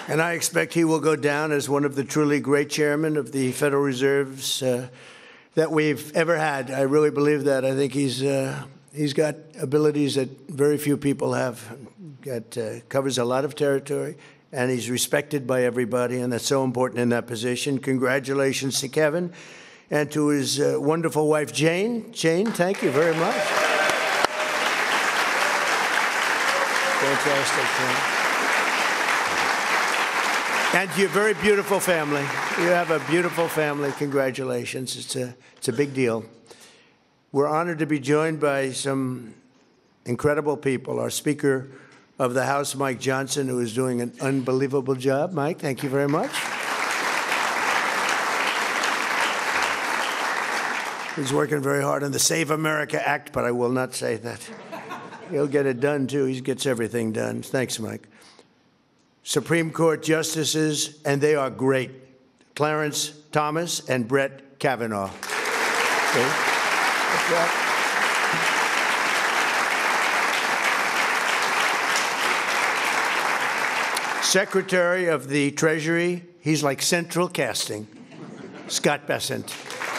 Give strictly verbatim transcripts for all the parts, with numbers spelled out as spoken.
And I expect he will go down as one of the truly great chairmen of the Federal Reserves uh, that we've ever had. I really believe that. I think he's uh, he's got abilities that very few people have. Got uh, covers a lot of territory, and he's respected by everybody, and that's so important in that position. Congratulations to Kevin and to his uh, wonderful wife, Jane. Jane, thank you very much. Fantastic, Jane. And to your very beautiful family. You have a beautiful family. Congratulations. It's a, it's a big deal. We're honored to be joined by some incredible people. Our Speaker of the House, Mike Johnson, who is doing an unbelievable job. Mike, thank you very much. He's working very hard on the Save America Act, but I will not say that. He'll get it done, too. He gets everything done. Thanks, Mike. Supreme Court justices, and they are great. Clarence Thomas and Brett Kavanaugh. Okay. Secretary of the Treasury, he's like central casting, Scott Bessent.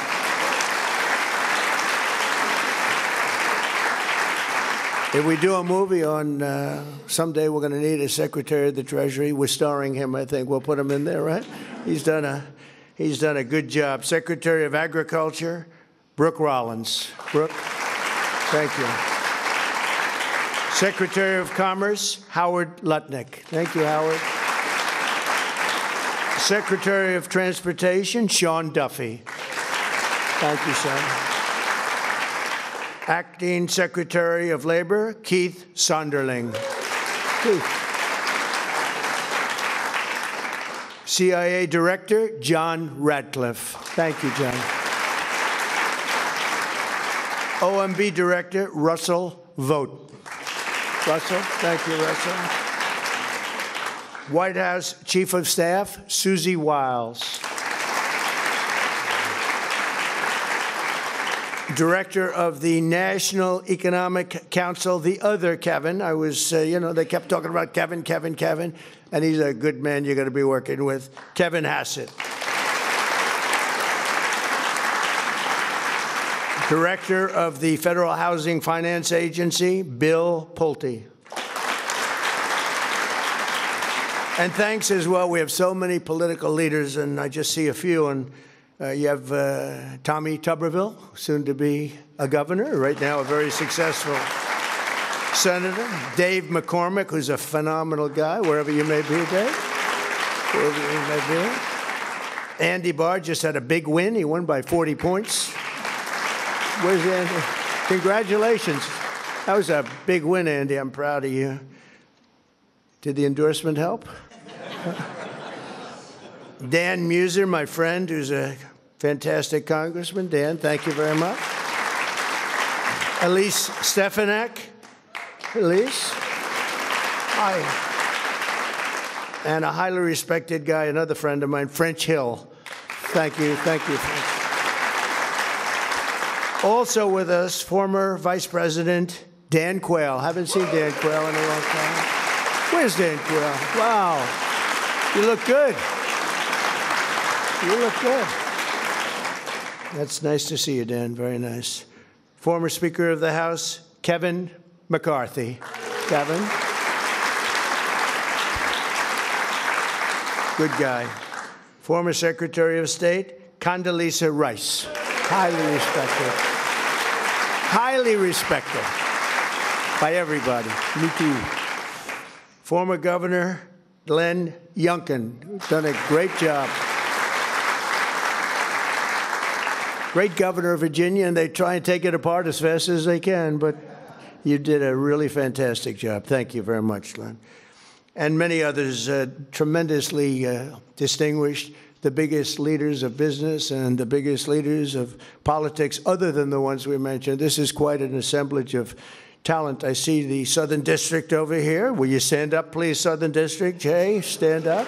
If we do a movie on, uh, someday we're going to need a Secretary of the Treasury. We're starring him, I think. We'll put him in there, right? He's done a, he's done a good job. Secretary of Agriculture, Brooke Rollins. Brooke, thank you. Secretary of Commerce, Howard Lutnick. Thank you, Howard. Secretary of Transportation, Sean Duffy. Thank you, Sean. Acting Secretary of Labor, Keith Sonderling. Keith. C I A Director, John Ratcliffe. Thank you, John. O M B Director, Russell Vogt. Russell, thank you, Russell. White House Chief of Staff, Susie Wiles. Director of the National Economic Council, the other Kevin. I was, uh, you know, they kept talking about Kevin, Kevin, Kevin, and he's a good man you're going to be working with, Kevin Hassett. Director of the Federal Housing Finance Agency, Bill Pulte. And thanks as well. We have so many political leaders, and I just see a few. And Uh, you have uh, Tommy Tuberville, soon to be a governor, right now a very successful senator. Dave McCormick, who's a phenomenal guy, wherever you may be, Dave. Wherever you may be. Andy Barr just had a big win. He won by forty points. Where's Andy? Congratulations. That was a big win, Andy. I'm proud of you. Did the endorsement help? Dan Muser, my friend, who's a fantastic congressman. Dan, thank you very much. Elise Stefanik. Elise. Hi. And a highly respected guy, another friend of mine, French Hill. Thank you, thank you, French. Also with us, former Vice President Dan Quayle. Haven't seen Dan Quayle in a long time. Where's Dan Quayle? Wow. You look good. You look good. That's nice to see you, Dan. Very nice. Former Speaker of the House, Kevin McCarthy. Kevin. Good guy. Former Secretary of State, Condoleezza Rice. Highly respected. Highly respected by everybody. Me too. Former Governor Glenn Youngkin, who's done a great job. Great governor of Virginia, and they try and take it apart as fast as they can, but you did a really fantastic job. Thank you very much, Glenn. And many others, uh, tremendously uh, distinguished, the biggest leaders of business and the biggest leaders of politics, other than the ones we mentioned. This is quite an assemblage of talent. I see the Southern District over here. Will you stand up, please, Southern District? Jay, stand up.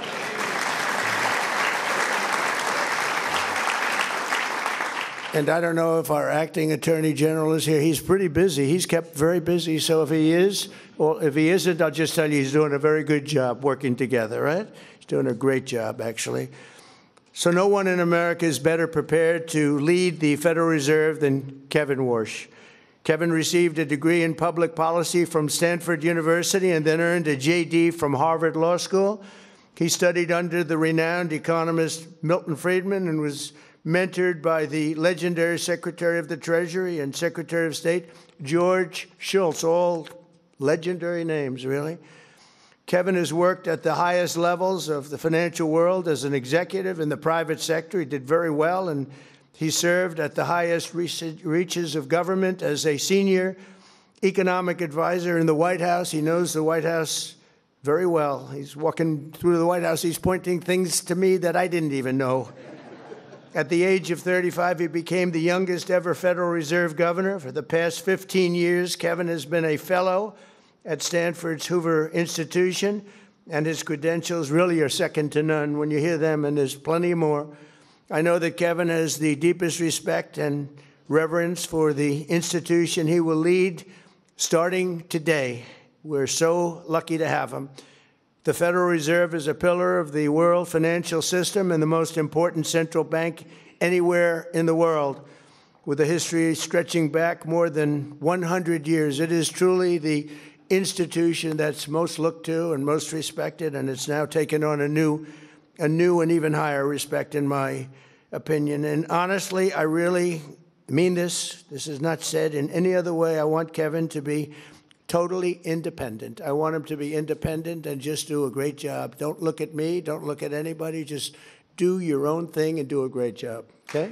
And I don't know if our acting attorney general is here. He's pretty busy. He's kept very busy. So if he is, or if he isn't, I'll just tell you he's doing a very good job working together, right? He's doing a great job, actually. So no one in America is better prepared to lead the Federal Reserve than Kevin Warsh. Kevin received a degree in public policy from Stanford University and then earned a J D from Harvard Law School. He studied under the renowned economist Milton Friedman and was mentored by the legendary Secretary of the Treasury and Secretary of State George Shultz, all legendary names, really. Kevin has worked at the highest levels of the financial world as an executive in the private sector. He did very well, and he served at the highest reaches of government as a senior economic advisor in the White House. He knows the White House very well. He's walking through the White House. He's pointing things to me that I didn't even know. At the age of thirty-five, he became the youngest ever Federal Reserve governor. For the past fifteen years, Kevin has been a fellow at Stanford's Hoover Institution, and his credentials really are second to none when you hear them, and there's plenty more. I know that Kevin has the deepest respect and reverence for the institution he will lead starting today. We're so lucky to have him. The Federal Reserve is a pillar of the world financial system and the most important central bank anywhere in the world. With a history stretching back more than one hundred years, it is truly the institution that's most looked to and most respected, and it's now taken on a new, a new and even higher respect, in my opinion. And honestly, I really mean this. This is not said in any other way. I want Kevin to be totally independent. I want him to be independent and just do a great job. Don't look at me. Don't look at anybody. Just do your own thing and do a great job, okay?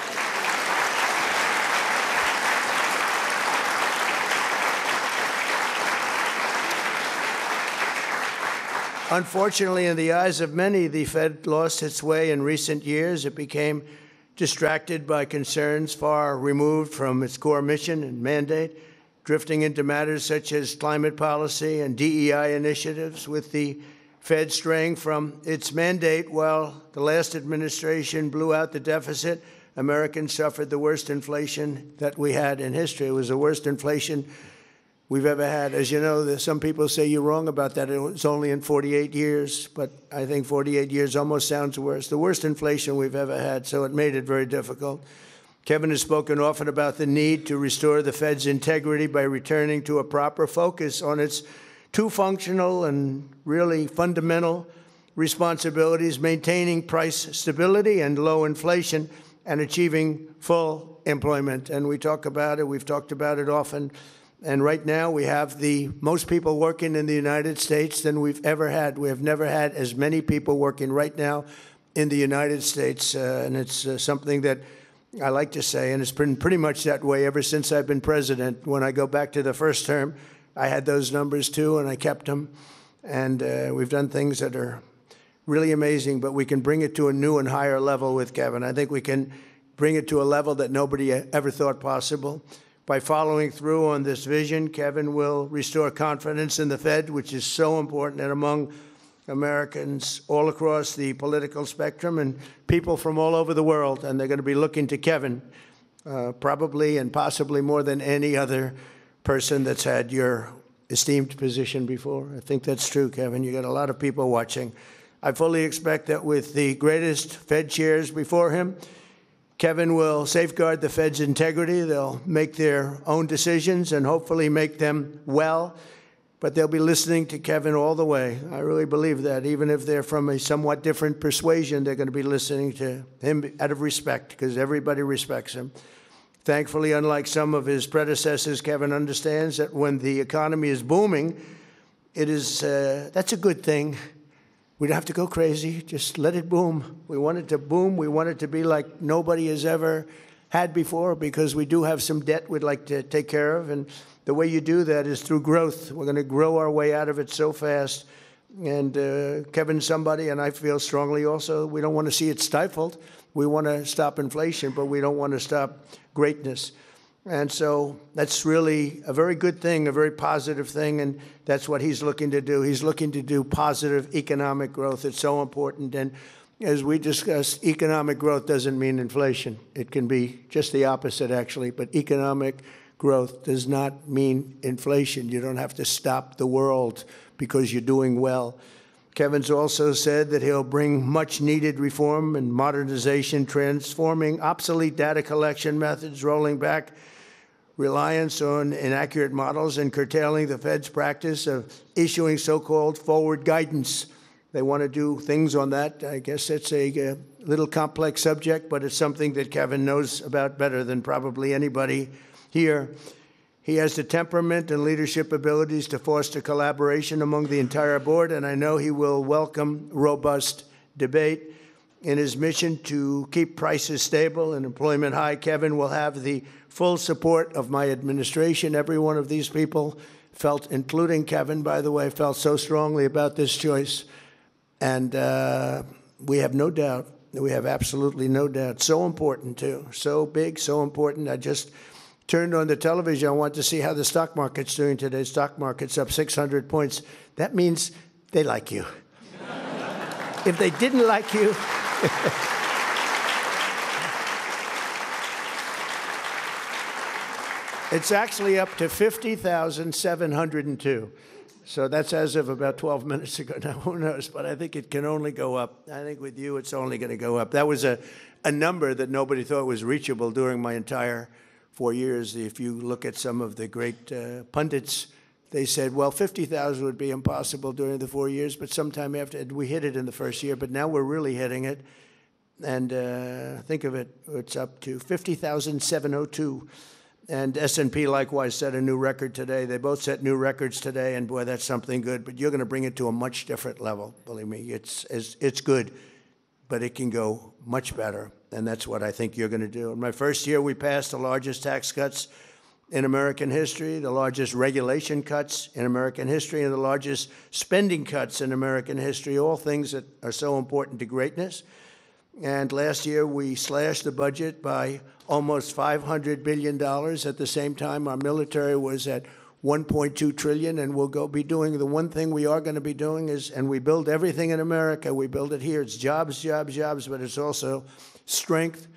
Unfortunately, in the eyes of many, the Fed lost its way in recent years. It became distracted by concerns far removed from its core mission and mandate, drifting into matters such as climate policy and D E I initiatives, with the Fed straying from its mandate. While the last administration blew out the deficit, Americans suffered the worst inflation that we had in history. It was the worst inflation we've ever had. As you know, there's some people say you're wrong about that. It was only in forty-eight years, but I think forty-eight years almost sounds worse. The worst inflation we've ever had, so it made it very difficult. Kevin has spoken often about the need to restore the Fed's integrity by returning to a proper focus on its two functional and really fundamental responsibilities: maintaining price stability and low inflation, and achieving full employment. And we talk about it, we've talked about it often. And right now, we have the most people working in the United States than we've ever had. We have never had as many people working right now in the United States. Uh, and it's uh, something that I like to say, and it's been pretty much that way ever since I've been president. When I go back to the first term, I had those numbers too, and I kept them. And uh, we've done things that are really amazing, but we can bring it to a new and higher level with Kevin. I think we can bring it to a level that nobody ever thought possible. By following through on this vision, Kevin will restore confidence in the Fed, which is so important, and among Americans all across the political spectrum and people from all over the world. And they're going to be looking to Kevin, uh, probably and possibly more than any other person that's had your esteemed position before. I think that's true, Kevin. You got a lot of people watching. I fully expect that with the greatest Fed chairs before him, Kevin will safeguard the Fed's integrity. They'll make their own decisions and hopefully make them well, but they'll be listening to Kevin all the way. I really believe that. Even if they're from a somewhat different persuasion, they're going to be listening to him out of respect, because everybody respects him. Thankfully, unlike some of his predecessors, Kevin understands that when the economy is booming, it is uh, that's a good thing. We don't have to go crazy. Just let it boom. We want it to boom. We want it to be like nobody has ever had before, because we do have some debt we'd like to take care of. And the way you do that is through growth. We're going to grow our way out of it so fast. And uh, Kevin's somebody, and I feel strongly also, we don't want to see it stifled. We want to stop inflation, but we don't want to stop greatness. And so that's really a very good thing, a very positive thing, and that's what he's looking to do. He's looking to do positive economic growth. It's so important. And as we discussed, economic growth doesn't mean inflation. It can be just the opposite, actually. But economic growth does not mean inflation. You don't have to stop the world because you're doing well. Kevin's also said that he'll bring much-needed reform and modernization, transforming obsolete data collection methods, rolling back reliance on inaccurate models, and curtailing the Fed's practice of issuing so-called forward guidance. They want to do things on that. I guess it's a, a little complex subject, but it's something that Kevin knows about better than probably anybody here. He has the temperament and leadership abilities to foster collaboration among the entire board, and I know he will welcome robust debate. In his mission to keep prices stable and employment high, Kevin will have the full support of my administration. Every one of these people felt, including Kevin, by the way, felt so strongly about this choice. And uh, we have no doubt, we have absolutely no doubt. So important, too. So big, so important. I just turned on the television. I want to see how the stock market's doing today. Stock market's up six hundred points. That means they like you. If they didn't like you, it's actually up to fifty thousand seven hundred two. So that's as of about twelve minutes ago. Now, who knows? But I think it can only go up. I think with you, it's only going to go up. That was a, a number that nobody thought was reachable during my entire four years. If you look at some of the great uh, pundits, they said, well, fifty thousand would be impossible during the four years, but sometime after, we hit it in the first year, but now we're really hitting it. And uh, think of it, it's up to fifty thousand seven hundred two. And S and P likewise set a new record today. They both set new records today, and boy, that's something good. But you're going to bring it to a much different level, believe me. It's, it's, it's good, but it can go much better, and that's what I think you're going to do. In my first year, we passed the largest tax cuts in American history, the largest regulation cuts in American history, and the largest spending cuts in American history, all things that are so important to greatness. And last year, we slashed the budget by almost five hundred billion dollars. At the same time, our military was at one point two trillion dollars, and we'll go be doing the one thing we are going to be doing is, and we build everything in America. We build it here. It's jobs, jobs, jobs, but it's also strength,